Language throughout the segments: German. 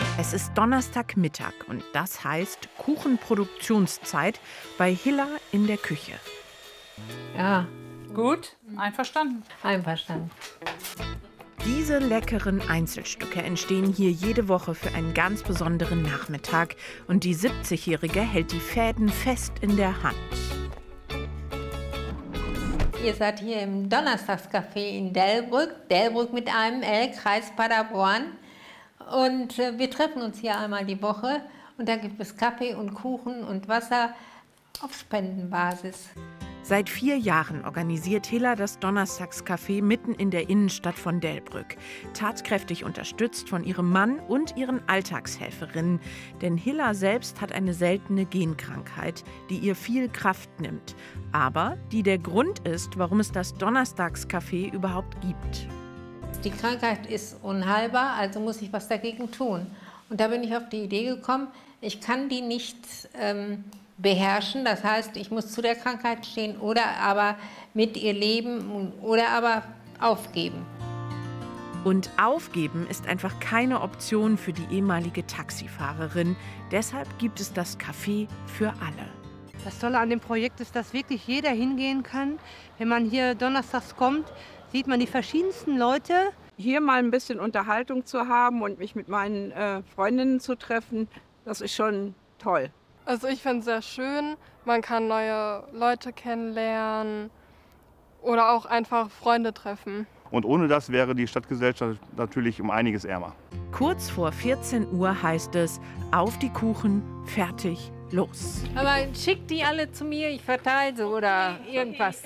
Es ist Donnerstagmittag und das heißt Kuchenproduktionszeit bei Hilla in der Küche. Ja, Gut, einverstanden. einverstanden. Diese leckeren Einzelstücke entstehen hier jede Woche für einen ganz besonderen Nachmittag und die 70-Jährige hält die Fäden fest in der Hand. Ihr seid hier im Donnerstagscafé in Delbrück, Delbrück mit einem L, Kreis Paderborn. Und wir treffen uns hier einmal die Woche und da gibt es Kaffee und Kuchen und Wasser auf Spendenbasis. Seit 4 Jahren organisiert Hilla das Donnerstagscafé mitten in der Innenstadt von Delbrück. Tatkräftig unterstützt von ihrem Mann und ihren Alltagshelferinnen. Denn Hilla selbst hat eine seltene Genkrankheit, die ihr viel Kraft nimmt. Aber die der Grund ist, warum es das Donnerstagscafé überhaupt gibt. Die Krankheit ist unheilbar, also muss ich was dagegen tun. Und da bin ich auf die Idee gekommen, ich kann die nicht beherrschen. Das heißt, ich muss zu der Krankheit stehen oder aber mit ihr leben oder aber aufgeben. Und aufgeben ist einfach keine Option für die ehemalige Taxifahrerin. Deshalb gibt es das Café für alle. Das Tolle an dem Projekt ist, dass wirklich jeder hingehen kann. Wenn man hier donnerstags kommt, sieht man die verschiedensten Leute. Hier mal ein bisschen Unterhaltung zu haben und mich mit meinen Freundinnen zu treffen, das ist schon toll. Also ich finde es sehr schön, man kann neue Leute kennenlernen oder auch einfach Freunde treffen. Und ohne das wäre die Stadtgesellschaft natürlich um einiges ärmer. Kurz vor 14 Uhr heißt es, auf die Kuchen, fertig, los. Aber schickt die alle zu mir, ich verteile sie oder irgendwas.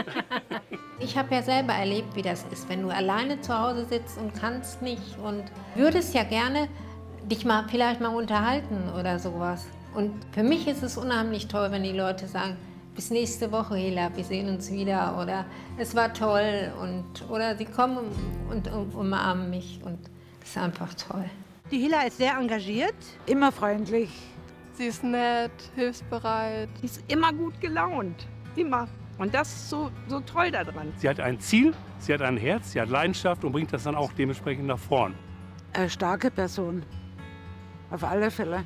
Ich habe ja selber erlebt, wie das ist, wenn du alleine zu Hause sitzt und kannst nicht und würdest ja gerne dich mal vielleicht mal unterhalten oder sowas. Und für mich ist es unheimlich toll, wenn die Leute sagen, bis nächste Woche, Hilla, wir sehen uns wieder oder es war toll oder sie kommen und umarmen mich und das ist einfach toll. Die Hilla ist sehr engagiert. Immer freundlich, Sie ist nett, hilfsbereit. die ist immer gut gelaunt, immer. Und das ist so toll daran. Sie hat ein Ziel, sie hat ein Herz, sie hat Leidenschaft und bringt das dann auch dementsprechend nach vorn. Eine starke Person, auf alle Fälle.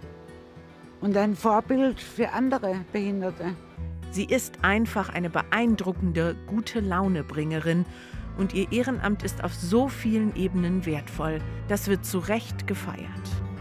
Und ein Vorbild für andere Behinderte. Sie ist einfach eine beeindruckende, gute Launebringerin. Und ihr Ehrenamt ist auf so vielen Ebenen wertvoll. Das wird zu Recht gefeiert.